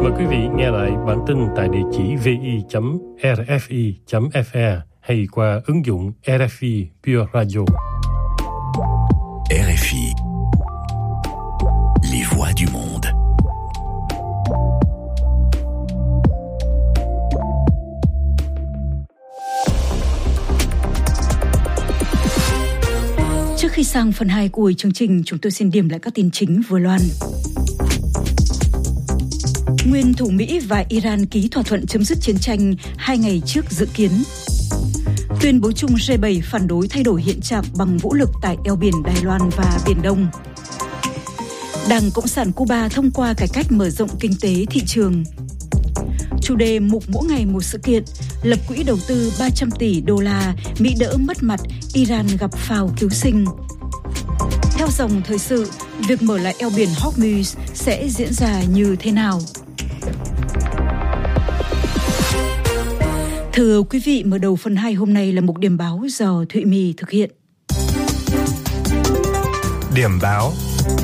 Mời quý vị nghe lại bản tin tại địa chỉ vi.rfi.fr hay qua ứng dụng RFI Pure Radio. RFI, les voix du monde. Trước khi sang phần 2 của chương trình, chúng tôi xin điểm lại các tin chính vừa loan. Nguyên thủ Mỹ và Iran ký thỏa thuận chấm dứt chiến tranh 2 ngày trước dự kiến. Tuyên bố chung G7 phản đối thay đổi hiện trạng bằng vũ lực tại eo biển Đài Loan và Biển Đông. Đảng Cộng sản Cuba thông qua cải cách mở rộng kinh tế thị trường. Chủ đề mục mỗi ngày một sự kiện, lập quỹ đầu tư 300 tỷ đô la, Mỹ đỡ mất mặt, Iran gặp phao cứu sinh. Theo dòng thời sự, việc mở lại eo biển Hormuz sẽ diễn ra như thế nào? Thưa quý vị, mở đầu phần 2 hôm nay là mục điểm báo do Thụy My thực hiện. Điểm báo.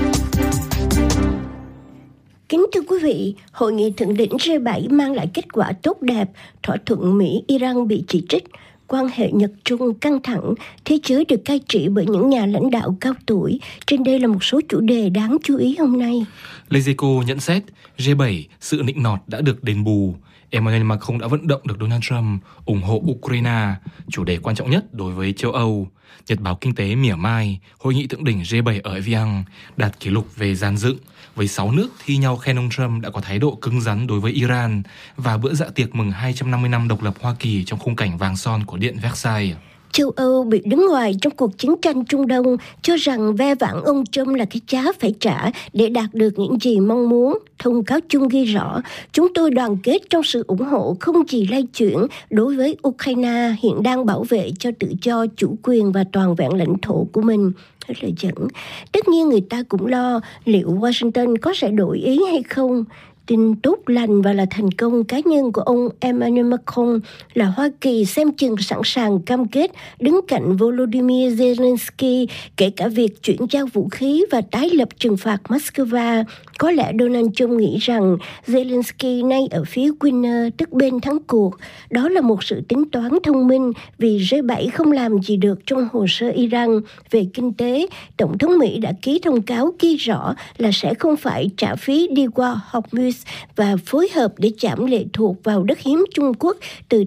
Kính thưa quý vị, hội nghị thượng đỉnh G7 mang lại kết quả tốt đẹp, thỏa thuận Mỹ-Iran bị chỉ trích, quan hệ Nhật-Trung căng thẳng, thế giới được cai trị bởi những nhà lãnh đạo cao tuổi. Trên đây là một số chủ đề đáng chú ý hôm nay. Lezeco nhận xét, G7, sự nịnh nọt đã được đền bù. Emmanuel Macron đã vận động được Donald Trump ủng hộ Ukraine, chủ đề quan trọng nhất đối với châu Âu. Nhật báo Kinh tế mỉa mai, hội nghị thượng đỉnh G7 ở Evian đạt kỷ lục về dàn dựng, với 6 nước thi nhau khen ông Trump đã có thái độ cứng rắn đối với Iran và bữa dạ tiệc mừng 250 năm độc lập Hoa Kỳ trong khung cảnh vàng son của Điện Versailles. Châu Âu bị đứng ngoài trong cuộc chiến tranh Trung Đông, cho rằng ve vãn ông Trump là cái giá phải trả để đạt được những gì mong muốn. Thông cáo chung ghi rõ, chúng tôi đoàn kết trong sự ủng hộ không chỉ lay chuyển đối với Ukraine hiện đang bảo vệ cho tự do, chủ quyền và toàn vẹn lãnh thổ của mình. Rất là dẫn. Tất nhiên người ta cũng lo liệu Washington có sẽ đổi ý hay không. Tin tốt lành và là thành công cá nhân của ông Emmanuel Macron là Hoa Kỳ xem chừng sẵn sàng cam kết đứng cạnh Volodymyr Zelensky, kể cả việc chuyển giao vũ khí và tái lập trừng phạt Moscow. Có lẽ Donald Trump nghĩ rằng Zelensky nay ở phía winner, tức bên thắng cuộc. Đó là một sự tính toán thông minh vì G7 không làm gì được trong hồ sơ Iran. Về kinh tế, Tổng thống Mỹ đã ký thông cáo ghi rõ là sẽ không phải trả phí đi qua Hormuz và phối hợp để giảm lệ thuộc vào đất hiếm Trung Quốc từ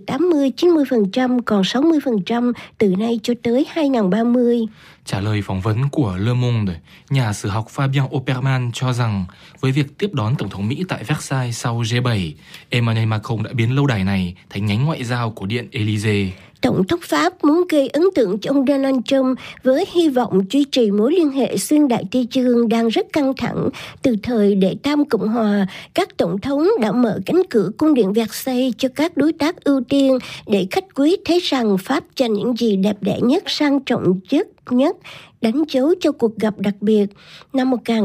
80-90% còn 60% từ nay cho tới 2030. Trả lời phỏng vấn của Le Monde, nhà sử học Fabien Opperman cho rằng với việc tiếp đón Tổng thống Mỹ tại Versailles sau G7, Emmanuel Macron đã biến lâu đài này thành nhánh ngoại giao của Điện Élysée. Tổng thống Pháp muốn gây ấn tượng cho ông Donald Trump với hy vọng duy trì mối liên hệ xuyên Đại Tây Dương đang rất căng thẳng. Từ thời Đệ Tam Cộng Hòa, các tổng thống đã mở cánh cửa cung điện Versailles cho các đối tác ưu tiên để khách quý thấy rằng Pháp dành những gì đẹp đẽ nhất, sang trọng nhất, đánh dấu cho cuộc gặp đặc biệt. Năm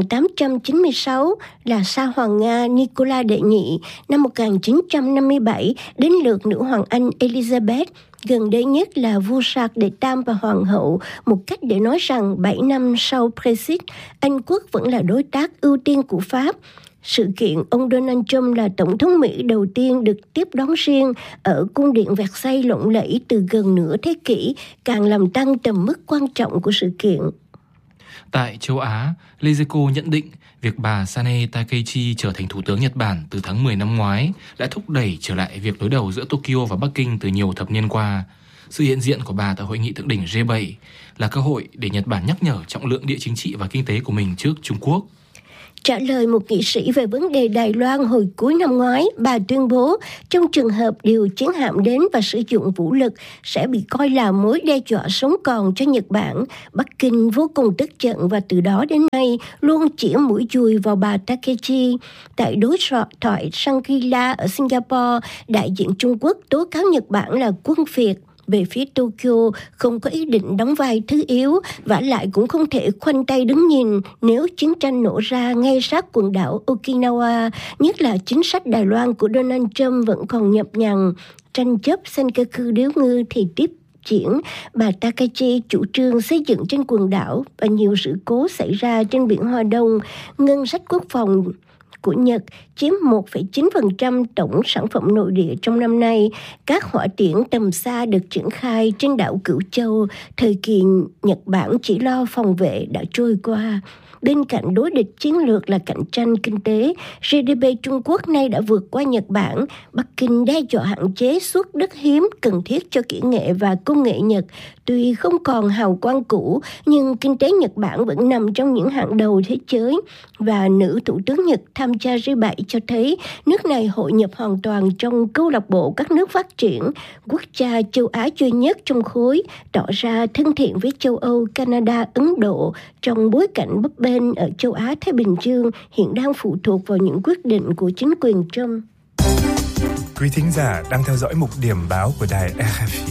1896 là Sa Hoàng Nga Nicola Đệ Nhị, năm 1957 đến lượt nữ hoàng Anh Elizabeth, gần đây nhất là vua Charles đệ Tam và hoàng hậu, một cách để nói rằng 7 năm sau Brexit, Anh quốc vẫn là đối tác ưu tiên của Pháp. Sự kiện ông Donald Trump là Tổng thống Mỹ đầu tiên được tiếp đón riêng ở cung điện Versailles lộng lẫy từ gần nửa thế kỷ, càng làm tăng tầm mức quan trọng của sự kiện. Tại châu Á, Lezeco nhận định việc bà Sane Takeichi trở thành thủ tướng Nhật Bản từ tháng 10 năm ngoái đã thúc đẩy trở lại việc đối đầu giữa Tokyo và Bắc Kinh từ nhiều thập niên qua. Sự hiện diện của bà tại hội nghị thượng đỉnh G7 là cơ hội để Nhật Bản nhắc nhở trọng lượng địa chính trị và kinh tế của mình trước Trung Quốc. Trả lời một nghị sĩ về vấn đề Đài Loan hồi cuối năm ngoái, bà tuyên bố trong trường hợp điều chiến hạm đến và sử dụng vũ lực sẽ bị coi là mối đe dọa sống còn cho Nhật Bản. Bắc Kinh vô cùng tức giận và từ đó đến nay luôn chĩa mũi dùi vào bà Takeichi. Tại đối thoại Shangri-La ở Singapore, đại diện Trung Quốc tố cáo Nhật Bản là quân phiệt. Về phía Tokyo không có ý định đóng vai thứ yếu, vả lại cũng không thể khoanh tay đứng nhìn nếu chiến tranh nổ ra ngay sát quần đảo Okinawa, nhất là chính sách Đài Loan của Donald Trump vẫn còn nhập nhằng. Tranh chấp Senkaku điếu ngư thì tiếp diễn. Bà Takaichi chủ trương xây dựng trên quần đảo và nhiều sự cố xảy ra trên biển Hoa Đông. Ngân sách quốc phòng của Nhật chiếm 1,9% tổng sản phẩm nội địa trong năm nay. Các hỏa tiễn tầm xa được triển khai trên đảo Cửu Châu, thời kỳ Nhật Bản chỉ lo phòng vệ đã trôi qua. Bên cạnh đối địch chiến lược là cạnh tranh kinh tế, GDP Trung Quốc nay đã vượt qua Nhật Bản. Bắc Kinh đe dọa hạn chế xuất đất hiếm cần thiết cho kỹ nghệ và công nghệ Nhật. Tuy không còn hào quang cũ, nhưng kinh tế Nhật Bản vẫn nằm trong những hạng đầu thế giới. Và nữ thủ tướng Nhật tham gia G7 cho thấy nước này hội nhập hoàn toàn trong câu lạc bộ các nước phát triển, quốc gia châu Á duy nhất trong khối, tỏ ra thân thiện với châu Âu, Canada, Ấn Độ trong bối cảnh bấp bênh ở châu Á Thái Bình Dương hiện đang phụ thuộc vào những quyết định của chính quyền Trump. Quý thính giả đang theo dõi mục điểm báo của đài RFI.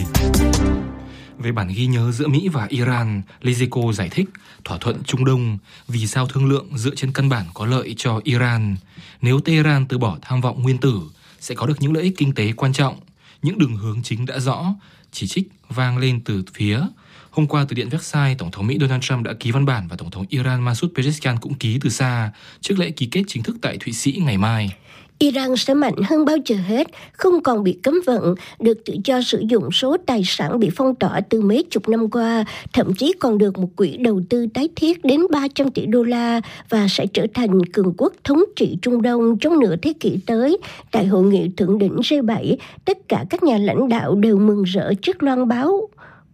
Về bản ghi nhớ giữa Mỹ và Iran, Liziko giải thích thỏa thuận Trung Đông vì sao thương lượng dựa trên căn bản có lợi cho Iran. Nếu Tehran từ bỏ tham vọng nguyên tử, sẽ có được những lợi ích kinh tế quan trọng. Những đường hướng chính đã rõ, chỉ trích vang lên từ phía. Hôm qua, từ Điện Versailles, Tổng thống Mỹ Donald Trump đã ký văn bản và Tổng thống Iran Masoud Pezeshkian cũng ký từ xa trước lễ ký kết chính thức tại Thụy Sĩ ngày mai. Iran sẽ mạnh hơn bao giờ hết, không còn bị cấm vận, được tự do sử dụng số tài sản bị phong tỏa từ mấy chục năm qua, thậm chí còn được một quỹ đầu tư tái thiết đến 300 tỷ đô la và sẽ trở thành cường quốc thống trị Trung Đông trong nửa thế kỷ tới. Tại hội nghị thượng đỉnh G7, tất cả các nhà lãnh đạo đều mừng rỡ trước loan báo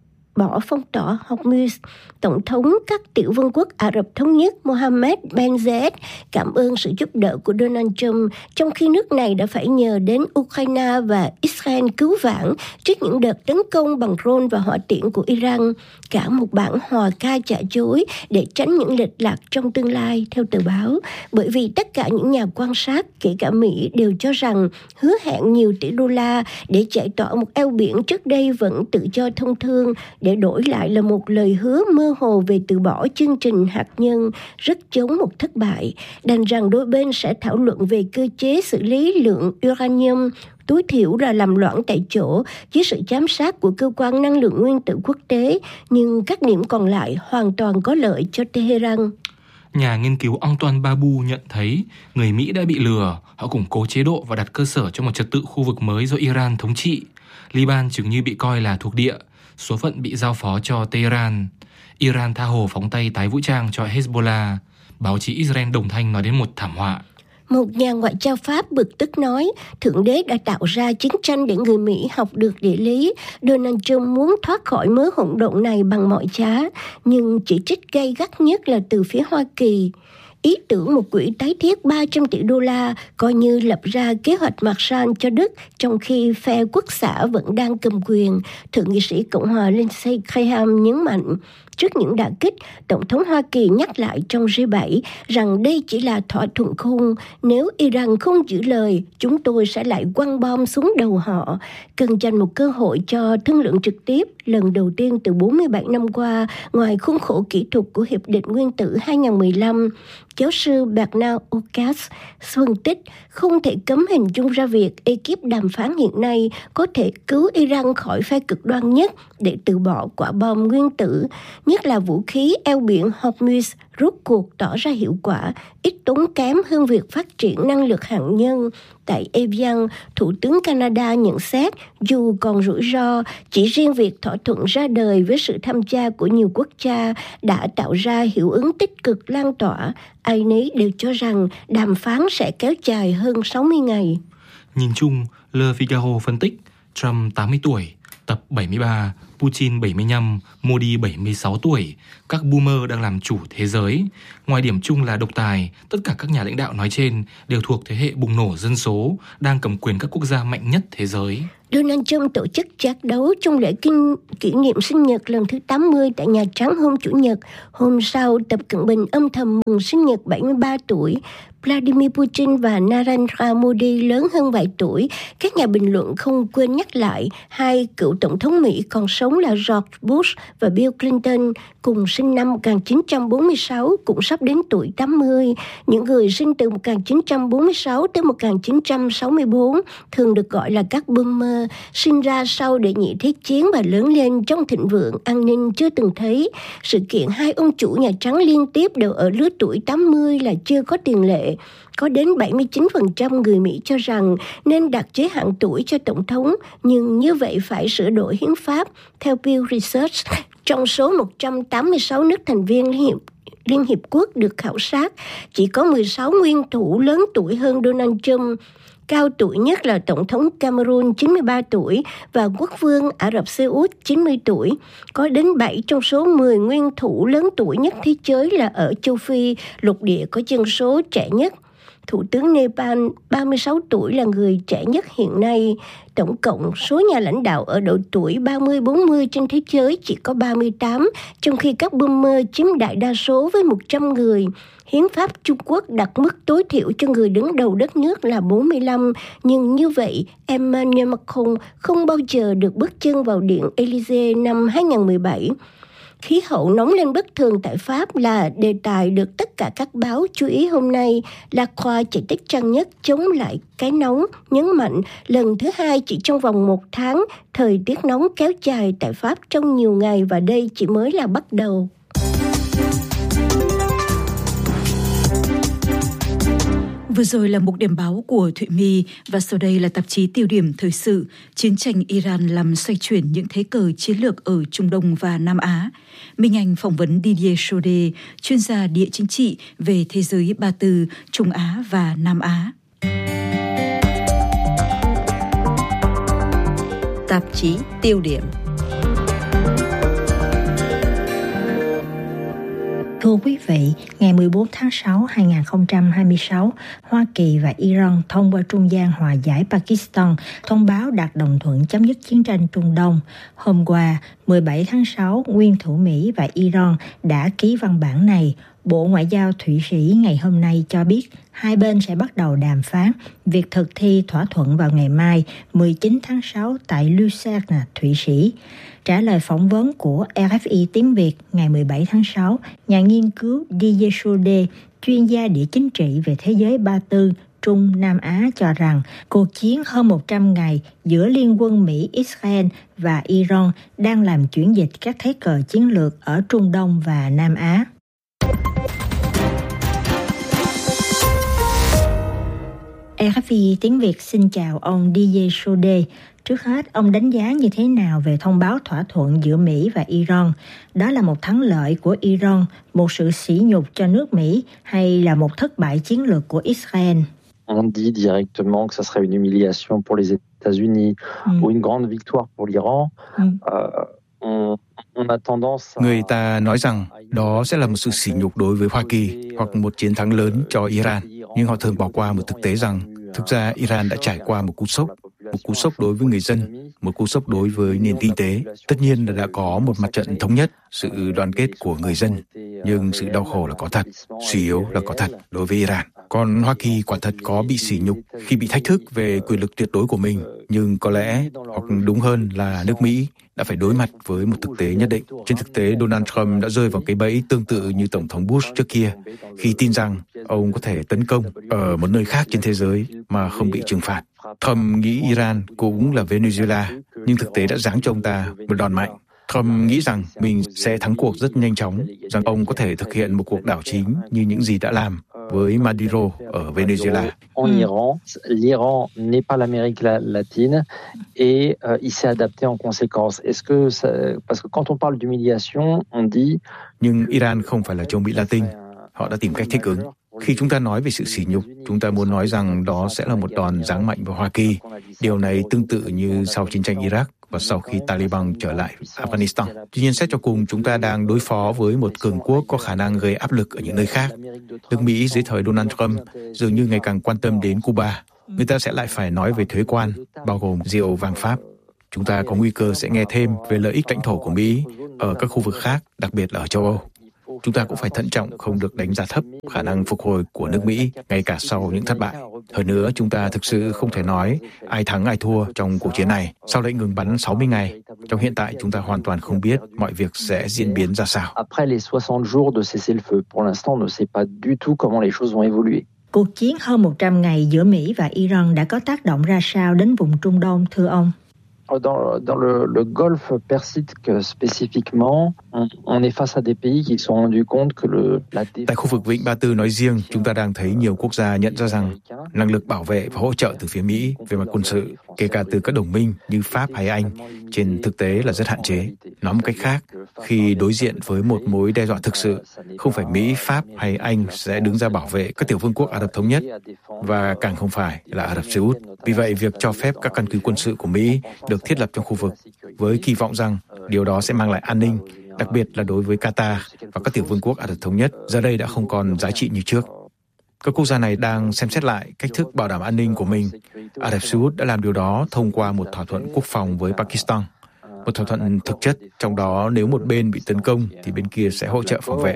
bỏ phong tỏa Hormuz. Tổng thống các tiểu vương quốc Ả Rập Thống Nhất Mohammed bin Zayed cảm ơn sự giúp đỡ của Donald Trump, trong khi nước này đã phải nhờ đến Ukraine và Israel cứu vãn trước những đợt tấn công bằng drone và hỏa tiễn của Iran. Cả một bản hòa ca giả dối để tránh những lệch lạc trong tương lai, theo tờ báo, bởi vì tất cả những nhà quan sát, kể cả Mỹ, đều cho rằng hứa hẹn nhiều tỷ đô la để giải tỏa một eo biển trước đây vẫn tự do thông thương, để đổi lại là một lời hứa mơ hồ về từ bỏ chương trình hạt nhân, rất giống một thất bại. Đành rằng đôi bên sẽ thảo luận về cơ chế xử lý lượng uranium, tối thiểu là làm loãng tại chỗ dưới sự giám sát của cơ quan năng lượng nguyên tử quốc tế, nhưng các điểm còn lại hoàn toàn có lợi cho Tehran. Nhà nghiên cứu Antoine Babu nhận thấy người Mỹ đã bị lừa, họ củng cố chế độ và đặt cơ sở cho một trật tự khu vực mới do Iran thống trị. Liban chừng như bị coi là thuộc địa, số phận bị giao phó cho Tehran. Iran tha hồ phóng tay tái vũ trang cho Hezbollah. Báo chí Israel đồng thanh nói đến một thảm họa. Một nhà ngoại giao Pháp bực tức nói, Thượng Đế đã tạo ra chiến tranh để người Mỹ học được địa lý. Donald Trump muốn thoát khỏi mớ hỗn độn này bằng mọi giá, nhưng chỉ trích gay gắt nhất là từ phía Hoa Kỳ. Ý tưởng một quỹ tái thiết 300 tỷ đô la coi như lập ra kế hoạch Marshall cho Đức, trong khi phe quốc xã vẫn đang cầm quyền, Thượng nghị sĩ Cộng hòa Lindsey Graham nhấn mạnh. Trước những đả kích, Tổng thống Hoa Kỳ nhắc lại trong G7 rằng đây chỉ là thỏa thuận khung. Nếu Iran không giữ lời, chúng tôi sẽ lại quăng bom xuống đầu họ. Cần dành một cơ hội cho thương lượng trực tiếp, lần đầu tiên từ 47 năm qua, ngoài khuôn khổ kỹ thuật của Hiệp định Nguyên tử 2015. Giáo sư Bernard Ocas phân tích không thể cấm hình dung ra việc ekip đàm phán hiện nay có thể cứu Iran khỏi phe cực đoan nhất để từ bỏ quả bom nguyên tử, nhất là vũ khí eo biển Hormuz rốt cuộc tỏ ra hiệu quả, ít tốn kém hơn việc phát triển năng lực hạt nhân. Tại Evian, Thủ tướng Canada nhận xét dù còn rủi ro, chỉ riêng việc thỏa thuận ra đời với sự tham gia của nhiều quốc gia đã tạo ra hiệu ứng tích cực lan tỏa. Ai nấy đều cho rằng đàm phán sẽ kéo dài hơn 60 ngày. Nhìn chung, Le Figaro phân tích Trump 80 tuổi, Tập 73, Putin 75, Modi 76 tuổi, các boomer đang làm chủ thế giới. Ngoài điểm chung là độc tài, tất cả các nhà lãnh đạo nói trên đều thuộc thế hệ bùng nổ dân số, đang cầm quyền các quốc gia mạnh nhất thế giới. Donald Trump tổ chức trác đấu trong lễ kỷ niệm sinh nhật lần thứ 80 tại Nhà Trắng hôm Chủ nhật. Hôm sau, Tập Cận Bình âm thầm mừng sinh nhật 73 tuổi. Vladimir Putin và Narendra Modi lớn hơn vài tuổi. Các nhà bình luận không quên nhắc lại hai cựu tổng thống Mỹ còn sống là George Bush và Bill Clinton, cùng sinh năm 1946, cũng sắp đến tuổi 80. Những người sinh từ 1946 tới 1964 thường được gọi là các boomer, sinh ra sau đệ nhị thế chiến và lớn lên trong thịnh vượng an ninh chưa từng thấy. Sự kiện hai ông chủ Nhà Trắng liên tiếp đều ở lứa tuổi 80 là chưa có tiền lệ. hệ. Có đến 79% người Mỹ cho rằng nên đặt giới hạn tuổi cho tổng thống, nhưng như vậy phải sửa đổi hiến pháp. Theo Pew Research, trong số 186 nước thành viên Liên Hiệp Quốc được khảo sát, chỉ có 16 nguyên thủ lớn tuổi hơn Donald Trump. Cao tuổi nhất là Tổng thống Cameroon 93 tuổi và Quốc vương Ả Rập Xê Út 90 tuổi. Có đến 7 trong số 10 nguyên thủ lớn tuổi nhất thế giới là ở châu Phi, lục địa có dân số trẻ nhất. Thủ tướng Nepal 36 tuổi là người trẻ nhất hiện nay. Tổng cộng số nhà lãnh đạo ở độ tuổi 30-40 trên thế giới chỉ có 38, trong khi các boomer chiếm đại đa số với 100 người. Hiến pháp Trung Quốc đặt mức tối thiểu cho người đứng đầu đất nước là 45, nhưng như vậy Emmanuel Macron không bao giờ được bước chân vào Điện Élysée năm 2017. Khí hậu nóng lên bất thường tại Pháp là đề tài được tất cả các báo chú ý hôm nay. La Croix chỉ trích trang nhất chống lại cái nóng, nhấn mạnh lần thứ hai chỉ trong vòng 1 tháng, thời tiết nóng kéo dài tại Pháp trong nhiều ngày và đây chỉ mới là bắt đầu. Vừa rồi là mục điểm báo của Thụy My và sau đây là tạp chí Tiêu điểm thời sự. Chiến tranh Iran làm xoay chuyển những thế cờ chiến lược ở Trung Đông và Nam Á. Minh Anh phỏng vấn Didier Chaudet, chuyên gia địa chính trị về thế giới Ba Tư, Trung Á và Nam Á. Tạp chí Tiêu điểm. Thưa quý vị, ngày 14 tháng 6, 2026, Hoa Kỳ và Iran thông qua trung gian hòa giải Pakistan thông báo đạt đồng thuận chấm dứt chiến tranh Trung Đông. Hôm qua, 17 tháng 6, nguyên thủ Mỹ và Iran đã ký văn bản này. Bộ Ngoại giao Thụy Sĩ ngày hôm nay cho biết hai bên sẽ bắt đầu đàm phán việc thực thi thỏa thuận vào ngày mai 19 tháng 6 tại Lucerne, Thụy Sĩ. Trả lời phỏng vấn của RFI tiếng Việt ngày 17 tháng 6, nhà nghiên cứu Didier Chaudet, chuyên gia địa chính trị về thế giới Ba Tư, Trung Nam Á cho rằng cuộc chiến hơn 100 ngày giữa Liên quân Mỹ, Israel và Iran đang làm chuyển dịch các thế cờ chiến lược ở Trung Đông và Nam Á. RFI tiếng Việt xin chào ông Didier Chaudet. Trước hết, ông đánh giá như thế nào về thông báo thỏa thuận giữa Mỹ và Iran? Đó là một thắng lợi của Iran, một sự sỉ nhục cho nước Mỹ hay là một thất bại chiến lược của Israel? On dit directement que ça serait une humiliation pour les États-Unis ou une grande victoire pour l'Iran. Người ta nói rằng đó sẽ là một sự sỉ nhục đối với Hoa Kỳ hoặc một chiến thắng lớn cho Iran. Nhưng họ thường bỏ qua một thực tế rằng thực ra Iran đã trải qua một cú sốc đối với người dân, một cú sốc đối với nền kinh tế. Tất nhiên là đã có một mặt trận thống nhất, sự đoàn kết của người dân, nhưng sự đau khổ là có thật, suy yếu là có thật đối với Iran. Còn Hoa Kỳ quả thật có bị sỉ nhục khi bị thách thức về quyền lực tuyệt đối của mình, nhưng có lẽ, hoặc đúng hơn là nước Mỹ, đã phải đối mặt với một thực tế nhất định. Trên thực tế, Donald Trump đã rơi vào cái bẫy tương tự như Tổng thống Bush trước kia, khi tin rằng ông có thể tấn công ở một nơi khác trên thế giới mà không bị trừng phạt. Trump nghĩ Iran cũng là Venezuela, nhưng thực tế đã giáng cho ông ta một đòn mạnh. Trump nghĩ rằng mình sẽ thắng cuộc rất nhanh chóng, rằng ông có thể thực hiện một cuộc đảo chính như những gì đã làm với Maduro ở Venezuela. En Iran, l'Iran n'est pas l'Amérique latine et il s'est adapté en conséquence. Est-ce que parce que quand on parle d'humiliation, on dit nhưng Iran không phải là châu Mỹ Latin. Họ đã tìm cách thích ứng. Khi chúng ta nói về sự sỉ nhục, chúng ta muốn nói rằng đó sẽ là một đòn giáng mạnh vào Hoa Kỳ. Điều này tương tự như sau chiến tranh Iraq và sau khi Taliban trở lại Afghanistan. Tuy nhiên, xét cho cùng, chúng ta đang đối phó với một cường quốc có khả năng gây áp lực ở những nơi khác. Nước Mỹ dưới thời Donald Trump dường như ngày càng quan tâm đến Cuba. Người ta sẽ lại phải nói về thuế quan, bao gồm rượu vàng Pháp. Chúng ta có nguy cơ sẽ nghe thêm về lợi ích lãnh thổ của Mỹ ở các khu vực khác, đặc biệt là ở châu Âu. Chúng ta cũng phải thận trọng không được đánh giá thấp khả năng phục hồi của nước Mỹ ngay cả sau những thất bại. Hơn nữa, chúng ta thực sự không thể nói ai thắng ai thua trong cuộc chiến này. Sau lệnh ngừng bắn 60 ngày, trong hiện tại chúng ta hoàn toàn không biết mọi việc sẽ diễn biến ra sao. Après les 60 jours de cessez-le-feu, pour l'instant, on ne sait pas du tout comment les choses vont évoluer. Cuộc chiến hơn 100 ngày giữa Mỹ và Iran đã có tác động ra sao đến vùng Trung Đông, thưa ông? Dans le Golfe Persique spécifiquement, on est face à des pays qui se sont rendus compte que Tại khu vực Vịnh Ba Tư nói riêng, chúng ta đang thấy nhiều quốc gia nhận ra rằng năng lực bảo vệ và hỗ trợ từ phía Mỹ về mặt quân sự, kể cả từ các đồng minh như Pháp hay Anh, trên thực tế là rất hạn chế. Nói một cách khác, khi đối diện với một mối đe dọa thực sự, không phải Mỹ, Pháp hay Anh sẽ đứng ra bảo vệ các tiểu vương quốc Ả Rập Thống Nhất, và càng không phải là Ả Rập Xê Út. Vì vậy, việc cho phép các căn cứ quân sự của Mỹ được thiết lập trong khu vực với kỳ vọng rằng điều đó sẽ mang lại an ninh, đặc biệt là đối với Qatar và các tiểu vương quốc Ả Rập Thống Nhất, giờ đây đã không còn giá trị như trước. Các quốc gia này đang xem xét lại cách thức bảo đảm an ninh của mình. Ả Rập Xê Út đã làm điều đó thông qua một thỏa thuận quốc phòng với Pakistan. Một thỏa thuận thực chất, trong đó nếu một bên bị tấn công thì bên kia sẽ hỗ trợ phòng vệ.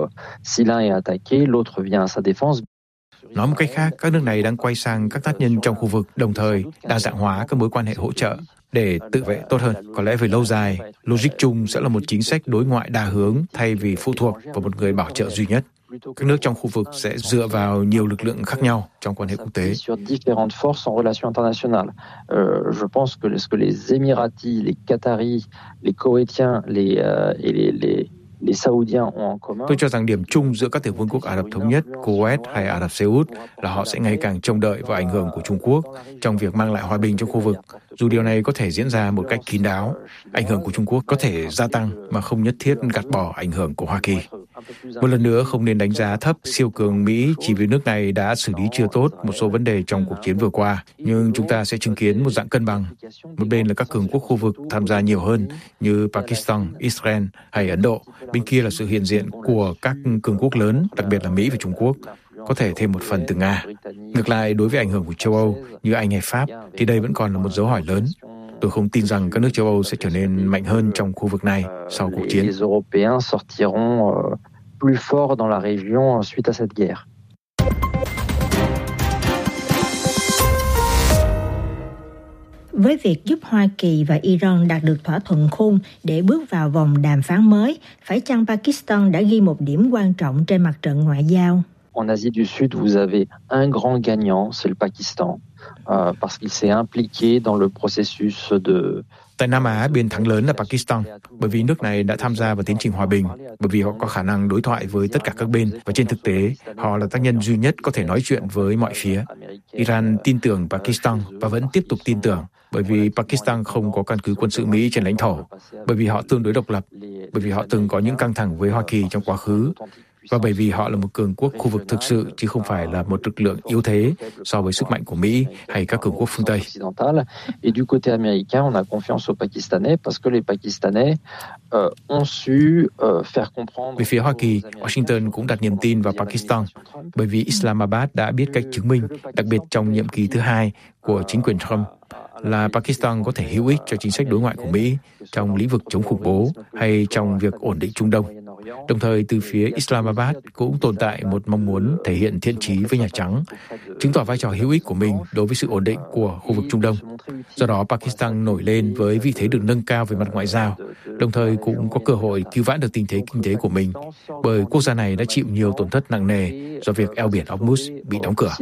Nói một cách khác, các nước này đang quay sang các tác nhân trong khu vực, đồng thời đa dạng hóa các mối quan hệ hỗ trợ để tự vệ tốt hơn. Có lẽ về lâu dài, logic chung sẽ là một chính sách đối ngoại đa hướng thay vì phụ thuộc vào một người bảo trợ duy nhất. Các nước trong khu vực sẽ dựa vào nhiều lực lượng khác nhau trong quan hệ quốc tế. Je pense que les Émiratis, les Qataris, les Koweïtiens, les Saoudiens ont en commun. Tôi cho rằng điểm chung giữa các tiểu vương quốc Ả Rập Thống Nhất, Kuwait hay Ả Rập Xê Út là họ sẽ ngày càng trông đợi vào ảnh hưởng của Trung Quốc trong việc mang lại hòa bình trong khu vực. Dù điều này có thể diễn ra một cách kín đáo, ảnh hưởng của Trung Quốc có thể gia tăng mà không nhất thiết gạt bỏ ảnh hưởng của Hoa Kỳ. Một lần nữa, không nên đánh giá thấp siêu cường Mỹ chỉ vì nước này đã xử lý chưa tốt một số vấn đề trong cuộc chiến vừa qua. Nhưng chúng ta sẽ chứng kiến một dạng cân bằng. Một bên là các cường quốc khu vực tham gia nhiều hơn như Pakistan, Israel hay Ấn Độ. Bên kia là sự hiện diện của các cường quốc lớn, đặc biệt là Mỹ và Trung Quốc, có thể thêm một phần từ Nga. Ngược lại, đối với ảnh hưởng của châu Âu như Anh hay Pháp, thì đây vẫn còn là một dấu hỏi lớn. Tôi không tin rằng các nước châu Âu sẽ trở nên mạnh hơn trong khu vực này sau cuộc chiến. Les Européens sortiront plus forts dans la région suite à cette guerre. Với việc giúp Hoa Kỳ và Iran đạt được thỏa thuận khung để bước vào vòng đàm phán mới, phải chăng Pakistan đã ghi một điểm quan trọng trên mặt trận ngoại giao? En Asie du Sud, vous avez un grand gagnant, c'est le Pakistan, parce qu'il s'est impliqué dans le processus de... Tại Nam Á, bên thắng lớn là Pakistan, bởi vì nước này đã tham gia vào tiến trình hòa bình, bởi vì họ có khả năng đối thoại với tất cả các bên, và trên thực tế, họ là tác nhân duy nhất có thể nói chuyện với mọi phía. Iran tin tưởng Pakistan và vẫn tiếp tục tin tưởng, bởi vì Pakistan không có căn cứ quân sự Mỹ trên lãnh thổ, bởi vì họ tương đối độc lập, bởi vì họ từng có những căng thẳng với Hoa Kỳ trong quá khứ, và bởi vì họ là một cường quốc khu vực thực sự chứ không phải là một lực lượng yếu thế so với sức mạnh của Mỹ hay các cường quốc phương Tây. Et du côté américain, on a confiance aux Pakistanais parce que les Pakistanais ont su faire comprendre. Về phía Hoa Kỳ, Washington cũng đặt niềm tin vào Pakistan bởi vì Islamabad đã biết cách chứng minh, đặc biệt trong nhiệm kỳ thứ 2 của chính quyền Trump, là Pakistan có thể hữu ích cho chính sách đối ngoại của Mỹ trong lĩnh vực chống khủng bố hay trong việc ổn định Trung Đông. Đồng thời, từ phía Islamabad cũng tồn tại một mong muốn thể hiện thiện chí với Nhà Trắng, chứng tỏ vai trò hữu ích của mình đối với sự ổn định của khu vực Trung Đông. Do đó, Pakistan nổi lên với vị thế được nâng cao về mặt ngoại giao, đồng thời cũng có cơ hội cứu vãn được tình thế kinh tế của mình, bởi quốc gia này đã chịu nhiều tổn thất nặng nề do việc eo biển Hormuz bị đóng cửa.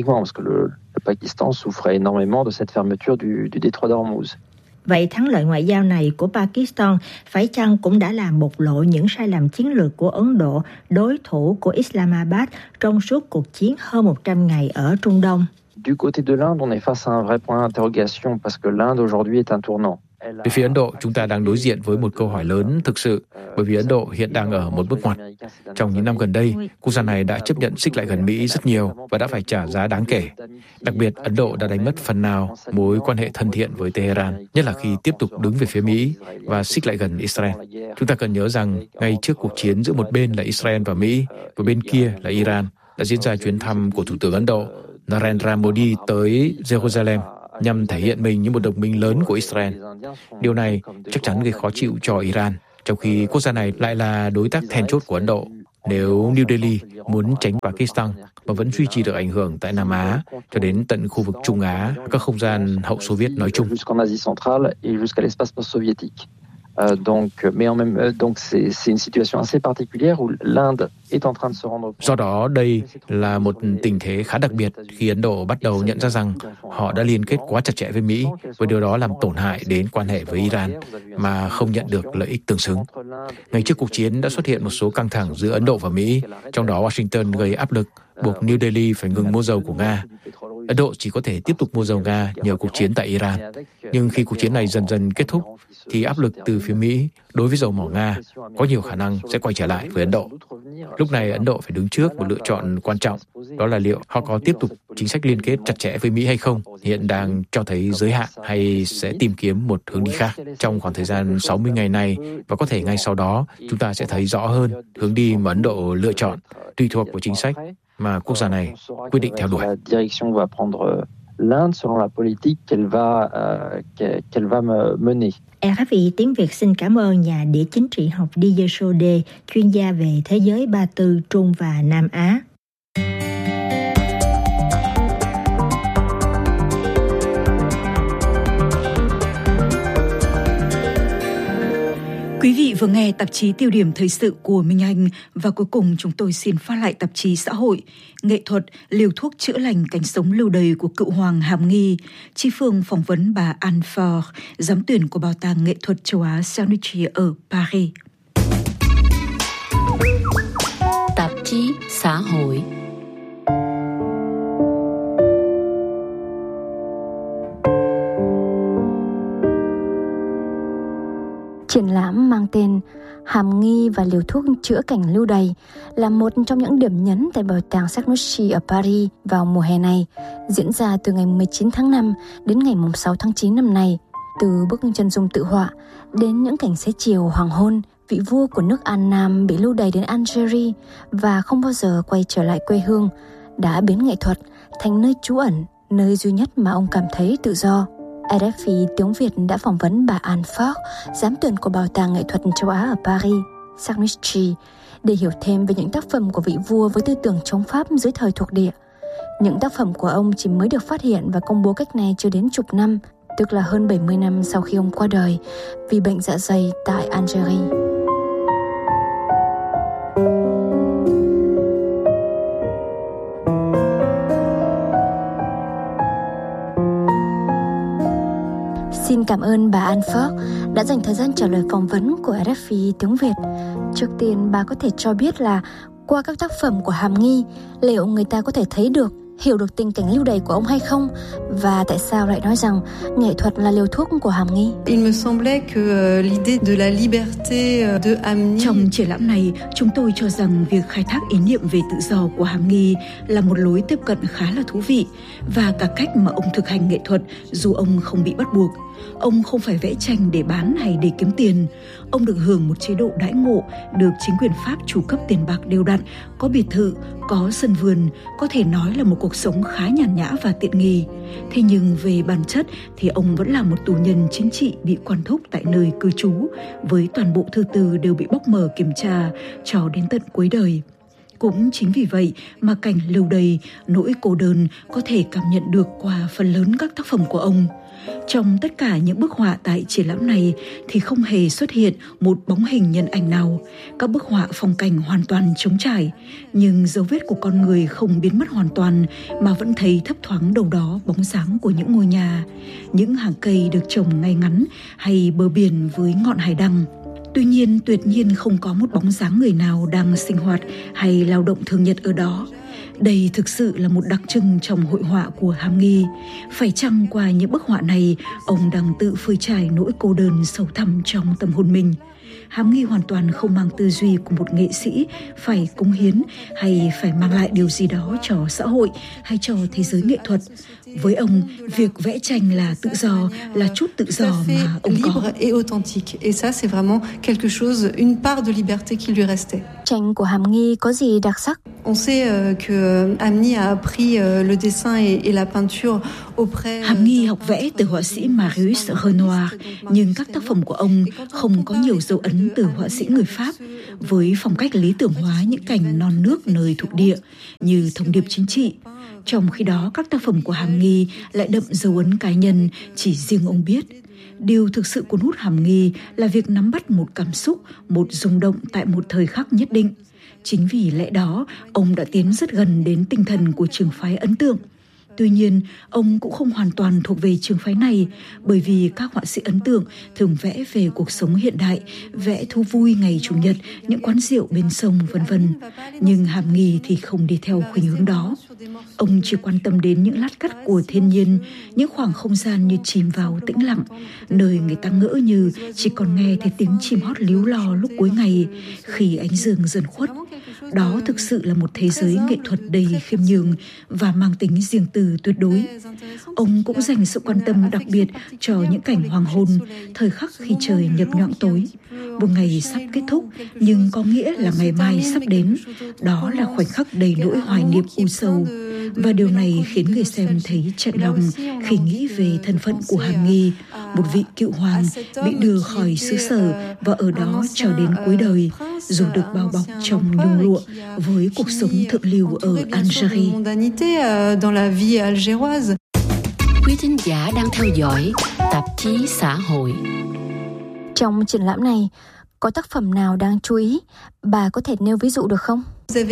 Vậy thắng lợi ngoại giao này của Pakistan phải chăng cũng đã làm bộc lộ những sai lầm chiến lược của Ấn Độ, đối thủ của Islamabad trong suốt cuộc chiến hơn 100 ngày ở Trung Đông? Du côté de l'Inde, on est face à un vrai point d'interrogation parce que l'Inde aujourd'hui est un tournant. Về phía Ấn Độ, chúng ta đang đối diện với một câu hỏi lớn thực sự, bởi vì Ấn Độ hiện đang ở một bước ngoặt. Trong những năm gần đây, quốc gia này đã chấp nhận xích lại gần Mỹ rất nhiều và đã phải trả giá đáng kể. Đặc biệt, Ấn Độ đã đánh mất phần nào mối quan hệ thân thiện với Tehran, nhất là khi tiếp tục đứng về phía Mỹ và xích lại gần Israel. Chúng ta cần nhớ rằng, ngay trước cuộc chiến giữa một bên là Israel và Mỹ, và bên kia là Iran, đã diễn ra chuyến thăm của Thủ tướng Ấn Độ Narendra Modi tới Jerusalem nhằm thể hiện mình như một đồng minh lớn của Israel. Điều này chắc chắn gây khó chịu cho Iran, trong khi quốc gia này lại là đối tác then chốt của Ấn Độ. Nếu New Delhi muốn tránh Pakistan mà vẫn duy trì được ảnh hưởng tại Nam Á cho đến tận khu vực Trung Á, các không gian hậu Xô Viết nói chung. Donc c'est une situation assez particulière où l'Inde est en train de se rendre. Do đó, đây là một tình thế khá đặc biệt khi Ấn Độ bắt đầu nhận ra rằng họ đã liên kết quá chặt chẽ với Mỹ, với điều đó làm tổn hại đến quan hệ với Iran mà không nhận được lợi ích tương xứng. Ngay trước cuộc chiến đã xuất hiện một số căng thẳng giữa Ấn Độ và Mỹ, trong đó Washington gây áp lực buộc New Delhi phải ngừng mua dầu của Nga. Ấn Độ chỉ có thể tiếp tục mua dầu Nga nhờ cuộc chiến tại Iran. Nhưng khi cuộc chiến này dần dần kết thúc, thì áp lực từ phía Mỹ đối với dầu mỏ Nga có nhiều khả năng sẽ quay trở lại với Ấn Độ. Lúc này Ấn Độ phải đứng trước một lựa chọn quan trọng, đó là liệu họ có tiếp tục chính sách liên kết chặt chẽ với Mỹ hay không, hiện đang cho thấy giới hạn, hay sẽ tìm kiếm một hướng đi khác. Trong khoảng thời gian 60 ngày này, và có thể ngay sau đó, chúng ta sẽ thấy rõ hơn hướng đi mà Ấn Độ lựa chọn, tùy thuộc vào chính sách mà quốc gia này quyết định theo đuổi. L'Inde selon la politique qu'elle va mener. RFI tiếng Việt xin cảm ơn nhà địa chính trị học Didier Sode, chuyên gia về thế giới Ba Tư, Trung và Nam Á. Quý vị vừa nghe tạp chí Tiêu điểm thời sự của Minh Anh, và cuối cùng chúng tôi xin phát lại tạp chí Xã hội, nghệ thuật, liều thuốc chữa lành cánh sống lưu đày của cựu hoàng Hàm Nghi. Chi Phương phỏng vấn bà Anne Faure, giám tuyển của Bảo tàng Nghệ thuật châu Á Cernucci ở Paris. Tạp chí Xã hội. Triển lãm mang tên Hàm Nghi và liều thuốc chữa cảnh lưu đày là một trong những điểm nhấn tại Bảo tàng Cernucci ở Paris vào mùa hè này, diễn ra từ ngày 19 tháng 5 đến ngày 6 tháng 9 năm nay. Từ bức chân dung tự họa đến những cảnh xế chiều hoàng hôn, vị vua của nước An Nam bị lưu đày đến Algeria và không bao giờ quay trở lại quê hương, đã biến nghệ thuật thành nơi trú ẩn, nơi duy nhất mà ông cảm thấy tự do. RFI tiếng Việt đã phỏng vấn bà Anne Faure, giám tuyển của Bảo tàng Nghệ thuật châu Á ở Paris, Cernucci, để hiểu thêm về những tác phẩm của vị vua với tư tưởng chống Pháp dưới thời thuộc địa. Những tác phẩm của ông chỉ mới được phát hiện và công bố cách này chưa đến chục năm, tức là hơn 70 năm sau khi ông qua đời vì bệnh dạ dày tại Algeria. Xin cảm ơn bà Anne Faure đã dành thời gian trả lời phỏng vấn của RFI tiếng Việt. Trước tiên, bà có thể cho biết là qua các tác phẩm của Hàm Nghi, liệu người ta có thể thấy được, hiểu được tình cảnh lưu đày của ông hay không? Và tại sao lại nói rằng nghệ thuật là liều thuốc của Hàm Nghi? Trong triển lãm này, chúng tôi cho rằng việc khai thác ý niệm về tự do của Hàm Nghi là một lối tiếp cận khá là thú vị, và cả cách mà ông thực hành nghệ thuật dù ông không bị bắt buộc. Ông không phải vẽ tranh để bán hay để kiếm tiền. Ông được hưởng một chế độ đãi ngộ, được chính quyền Pháp chu cấp tiền bạc đều đặn, có biệt thự, có sân vườn, có thể nói là một cuộc sống khá nhàn nhã và tiện nghi. Thế nhưng về bản chất thì ông vẫn là một tù nhân chính trị bị quản thúc tại nơi cư trú, với toàn bộ thư từ đều bị bóc mở kiểm tra cho đến tận cuối đời. Cũng chính vì vậy mà cảnh lưu đày, nỗi cô đơn có thể cảm nhận được qua phần lớn các tác phẩm của ông. Trong tất cả những bức họa tại triển lãm này thì không hề xuất hiện một bóng hình nhân ảnh nào. Các bức họa phong cảnh hoàn toàn trống trải, nhưng dấu vết của con người không biến mất hoàn toàn, mà vẫn thấy thấp thoáng đâu đó bóng dáng của những ngôi nhà, những hàng cây được trồng ngay ngắn, hay bờ biển với ngọn hải đăng. Tuy nhiên, tuyệt nhiên không có một bóng dáng người nào đang sinh hoạt hay lao động thường nhật ở đó. Đây thực sự là một đặc trưng trong hội họa của Hàm Nghi. Phải chăng qua những bức họa này, ông đang tự phơi trải nỗi cô đơn sâu thẳm trong tâm hồn mình? Hàm Nghi hoàn toàn không mang tư duy của một nghệ sĩ phải cống hiến hay phải mang lại điều gì đó cho xã hội hay cho thế giới nghệ thuật. Với ông, việc vẽ tranh là tự do, là chút tự do mà ông có. Tranh của Hàm Nghi có gì đặc sắc? Hàm Nghi học vẽ từ họa sĩ Marius Renoir, nhưng các tác phẩm của ông không có nhiều dấu ấn từ họa sĩ người Pháp, với phong cách lý tưởng hóa những cảnh non nước nơi thuộc địa như thông điệp chính trị. Trong khi đó, các tác phẩm của Hàm Nghi lại đậm dấu ấn cá nhân chỉ riêng ông biết. Điều thực sự cuốn hút Hàm Nghi là việc nắm bắt một cảm xúc, một rung động tại một thời khắc nhất định. Chính vì lẽ đó, ông đã tiến rất gần đến tinh thần của trường phái ấn tượng. Tuy nhiên, ông cũng không hoàn toàn thuộc về trường phái này, bởi vì các họa sĩ ấn tượng thường vẽ về cuộc sống hiện đại, vẽ thú vui ngày Chủ nhật, những quán rượu bên sông, v.v. Nhưng Hàm Nghi thì không đi theo khuynh hướng đó. Ông chỉ quan tâm đến những lát cắt của thiên nhiên, những khoảng không gian như chìm vào tĩnh lặng, nơi người ta ngỡ như chỉ còn nghe thấy tiếng chim hót líu lo lúc cuối ngày, khi ánh dương dần khuất. Đó thực sự là một thế giới nghệ thuật đầy khiêm nhường và mang tính riêng tư tuyệt đối. Ông cũng dành sự quan tâm đặc biệt cho những cảnh hoàng hôn, thời khắc khi trời nhập nhoạng tối. Một ngày sắp kết thúc, nhưng có nghĩa là ngày mai sắp đến. Đó là khoảnh khắc đầy nỗi hoài niệm u sâu. Và điều này khiến người xem thấy chạnh lòng khi nghĩ về thân phận của Hàm Nghi, một vị cựu hoàng bị đưa khỏi xứ sở và ở đó cho đến cuối đời, dù được bao bọc trong nhung lụa với cuộc sống thượng lưu ở Algerie. Quý thính giả đang theo dõi tạp chí xã hội. Trong triển lãm này, có tác phẩm nào đáng chú ý? Bà có thể nêu ví dụ được không?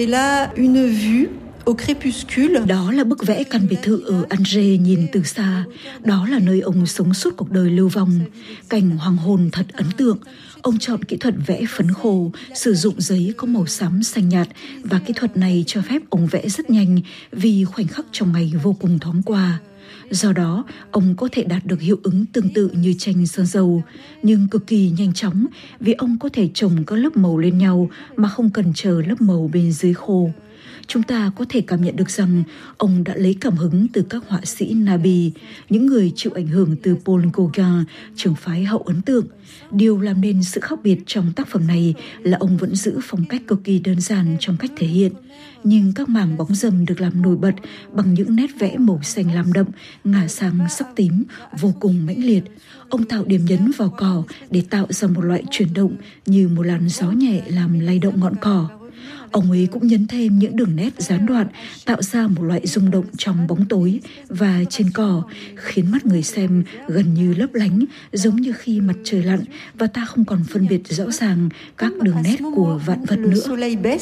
Đó là bức vẽ căn biệt thự ở Alger nhìn từ xa. Đó là nơi ông sống suốt cuộc đời lưu vong. Cảnh hoàng hôn thật ấn tượng. Ông chọn kỹ thuật vẽ phấn khô, sử dụng giấy có màu xám xanh nhạt, và kỹ thuật này cho phép ông vẽ rất nhanh vì khoảnh khắc trong ngày vô cùng thoáng qua. Do đó, ông có thể đạt được hiệu ứng tương tự như tranh sơn dầu, nhưng cực kỳ nhanh chóng vì ông có thể chồng các lớp màu lên nhau mà không cần chờ lớp màu bên dưới khô. Chúng ta có thể cảm nhận được rằng ông đã lấy cảm hứng từ các họa sĩ Nabi, những người chịu ảnh hưởng từ Paul Gauguin, trường phái hậu ấn tượng. Điều làm nên sự khác biệt trong tác phẩm này là ông vẫn giữ phong cách cực kỳ đơn giản trong cách thể hiện, nhưng các mảng bóng râm được làm nổi bật bằng những nét vẽ màu xanh lam đậm, ngả sang sắc tím, vô cùng mãnh liệt. Ông tạo điểm nhấn vào cỏ để tạo ra một loại chuyển động như một làn gió nhẹ làm lay động ngọn cỏ. Ông ấy cũng nhấn thêm những đường nét gián đoạn, tạo ra một loại rung động trong bóng tối và trên cỏ, khiến mắt người xem gần như lấp lánh, giống như khi mặt trời lặn và ta không còn phân biệt rõ ràng các đường nét của vạn vật nữa.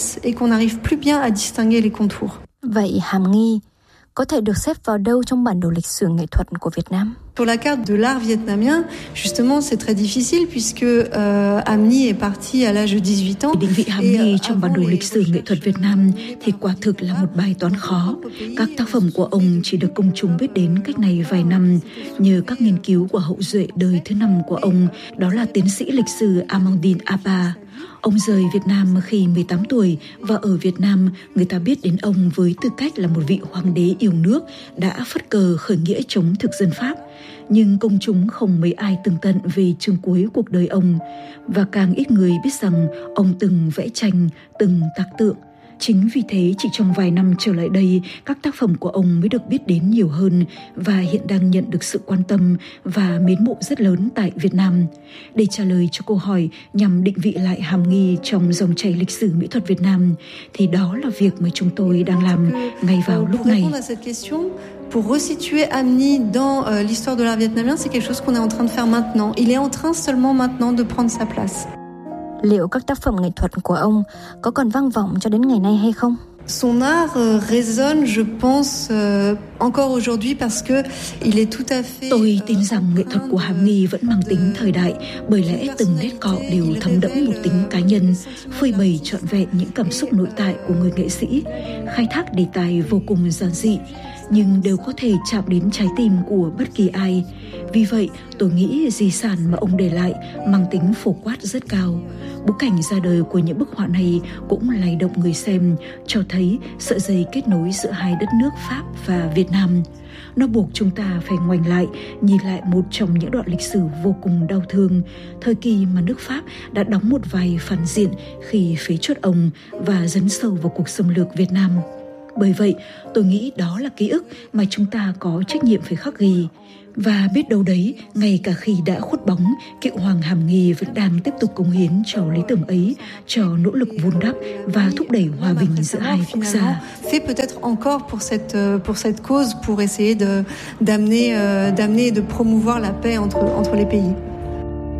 Vậy Hàm Nghi có thể được xếp vào đâu trong bản đồ lịch sử nghệ thuật của Việt Nam? Sur la carte de l'art vietnamien, justement, c'est très difficile puisque Hàm Nghi est parti à l'âge de 18 ans. Định vị Hàm Nghi trong bản đồ lịch sử nghệ thuật Việt Nam thì quả thực là một bài toán khó. Các tác phẩm của ông chỉ được công chúng biết đến cách này vài năm nhờ các nghiên cứu của hậu duệ đời thứ 5 của ông, đó là tiến sĩ lịch sử Amandine Apa. Ông rời Việt Nam khi 18 tuổi và ở Việt Nam người ta biết đến ông với tư cách là một vị hoàng đế yêu nước đã phất cờ khởi nghĩa chống thực dân Pháp. Nhưng công chúng không mấy ai tường tận về chương cuối cuộc đời ông, và càng ít người biết rằng ông từng vẽ tranh, từng tác tượng. Chính vì thế chỉ trong vài năm trở lại đây, các tác phẩm của ông mới được biết đến nhiều hơn và hiện đang nhận được sự quan tâm và mến mộ rất lớn tại Việt Nam. Để trả lời cho câu hỏi nhằm định vị lại Hàm Nghi trong dòng chảy lịch sử mỹ thuật Việt Nam, thì đó là việc mà chúng tôi đang làm ngay vào lúc này. Pour resituer Hàm Nghi dans l'histoire de l'art vietnamien, c'est quelque chose qu'on est en train de faire maintenant. Il est en train seulement maintenant de prendre sa place. Liệu các tác phẩm nghệ thuật của ông có còn vang vọng cho đến ngày nay hay không? Son art résonne, je pense, encore aujourd'hui parce que il est tout à fait. Tôi tin rằng nghệ thuật của Hàm Nghi vẫn mang tính thời đại, bởi lẽ từng nét cọ đều thấm đẫm một tính cá nhân, phơi bày trọn vẹn những cảm xúc nội tại của người nghệ sĩ, khai thác đề tài vô cùng giản dị, nhưng đều có thể chạm đến trái tim của bất kỳ ai. Vì vậy, tôi nghĩ di sản mà ông để lại mang tính phổ quát rất cao. Bối cảnh ra đời của những bức họa này cũng lay động người xem, cho thấy sợi dây kết nối giữa hai đất nước Pháp và Việt Nam. Nó buộc chúng ta phải ngoảnh lại, nhìn lại một trong những đoạn lịch sử vô cùng đau thương, thời kỳ mà nước Pháp đã đóng một vai phản diện khi phế truất ông và dấn sâu vào cuộc xâm lược Việt Nam. Bởi vậy, tôi nghĩ đó là ký ức mà chúng ta có trách nhiệm phải khắc ghi. Và biết đâu đấy, ngay cả khi đã khuất bóng, cựu hoàng Hàm Nghi vẫn đang tiếp tục cống hiến cho lý tưởng ấy, cho nỗ lực vun đắp và thúc đẩy hòa bình giữa hai quốc gia. Fait peut-être encore pour cette cause, pour essayer d'amener et de promouvoir la paix entre les pays.